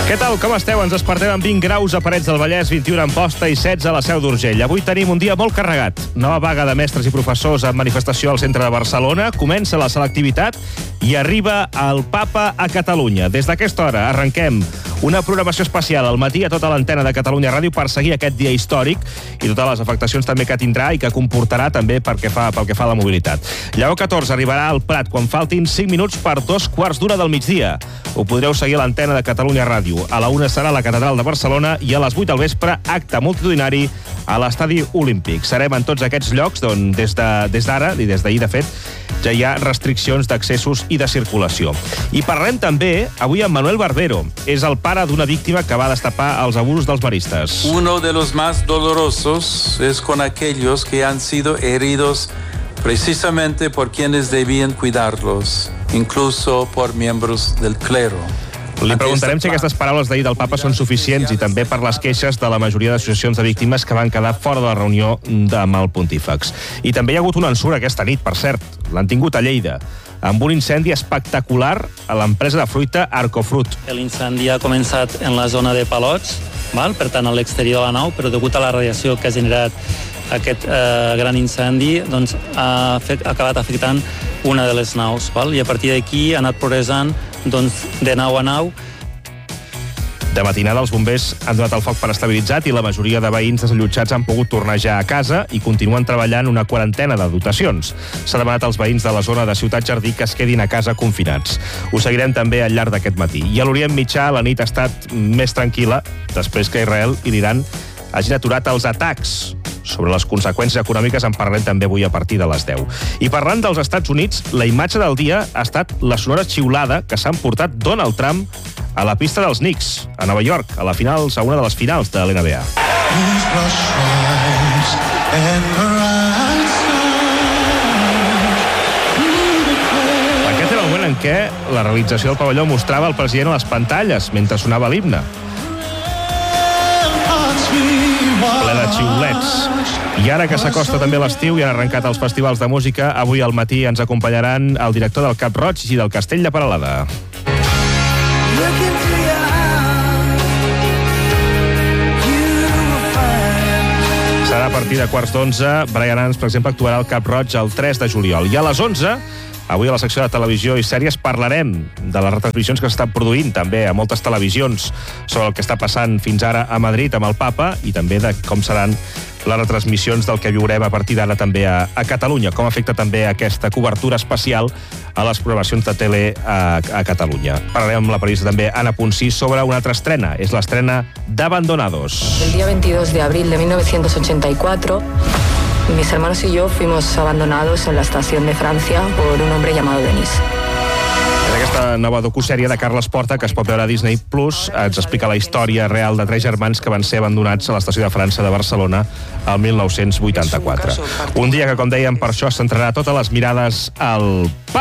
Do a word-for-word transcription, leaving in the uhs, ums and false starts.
Què tal, com esteu? Ens despertem amb vint graus a Parets del Vallès, vint-i-u a Amposta i setze a la Seu d'Urgell. Avui tenim un dia molt carregat. Nova vaga de mestres i professors en manifestació al centre de Barcelona. Comença la selectivitat i arriba el Papa a Catalunya. Des d'aquesta hora arrenquem una programació especial al matí a tota l'antena de Catalunya Ràdio per seguir aquest dia històric i totes les afectacions també que tindrà i que comportarà també pel que fa, pel que fa a la mobilitat. Lleó catorze arribarà al Prat quan faltin cinc minuts per dos quarts d'una del migdia. Ho podreu seguir a l'antena de Catalunya Ràdio. A la una serà la Catedral de Barcelona i a les vuit del vespre acte multitudinari a l'Estadi Olímpic. Serem en tots aquests llocs on des de, des d'ara i des d'ahir, de fet, ja hi ha restriccions d'accessos i de circulació. I parlem també avui amb Manuel Barbero. És el pare d'una víctima que va destapar els abusos dels maristes. Uno de los más dolorosos es con aquellos que han sido heridos precisamente por quienes debían cuidarlos, incluso por miembros del clero. Li preguntarem si aquestes paraules d'ahir del papa són suficients i també per les queixes de la majoria d'associacions de víctimes que van quedar fora de la reunió amb el pontífex. I també hi ha hagut una ensura aquesta nit, per cert. L'han tingut a Lleida, amb un incendi espectacular a l'empresa de fruita Arcofrut. L'incendi ha començat en la zona de Palots, val? Per tant a l'exterior de la nau, però degut a la radiació que ha generat aquest eh, gran incendi, doncs, ha, fet, ha acabat afectant una de les naus. Val? I a partir d'aquí ha anat progressant doncs, de nau a nau. De matinada, els bombers han donat el foc per estabilitzat i la majoria de veïns desallotjats han pogut tornar ja a casa i continuen treballant una quarantena de dotacions. S'ha demanat als veïns de la zona de Ciutat Jardí que es quedin a casa confinats. Ho seguirem també al llarg d'aquest matí. I a l'Orient Mitjà la nit ha estat més tranquil·la després que Israel i l'Iran hagin aturat els atacs. Sobre les conseqüències econòmiques en parlem també avui a partir de les deu. I parlant dels Estats Units, la imatge del dia ha estat la sonora xiulada que s'ha emportat Donald Trump a la pista dels Knicks, a Nova York, a la finals, a una de les finals de l'N B A. Aquest era el moment en què la realització del pavelló mostrava el president a les pantalles mentre sonava l'himne. Ple de xiulets. I ara que s'acosta també l'estiu i han arrencat els festivals de música, avui al matí ens acompanyaran el director del Cap Roig i del Castell de Peralada. Serà a partir de quarts d'onze. Brian Adams, per exemple, actuarà al Cap Roig el tres de juliol. I a les onze, avui a la secció de televisió i sèries parlarem de les retransmissions que s'estan produint també a moltes televisions sobre el que està passant fins ara a Madrid amb el Papa i també de com seran les retransmissions del que viurem a partir d'ara també a, a Catalunya, com afecta també aquesta cobertura especial a les programacions de tele a, a Catalunya. Parlarem amb la periodista també Anna Ponsí sobre una altra estrena, és l'estrena d'Abandonados. El dia veintidós de abril de mil novecientos ochenta y cuatro, mis hermanos y yo fuimos abandonados en la estación de Francia por un hombre llamado Denis. És aquesta nova docusèrie de Carles Porta que es pot veure a Disney Plus. Ens explica la història real de tres germans que van ser abandonats a l'estació de França de Barcelona el mil nou-cents vuitanta-quatre. Un dia que, com dèiem, per això es centrarà totes les mirades al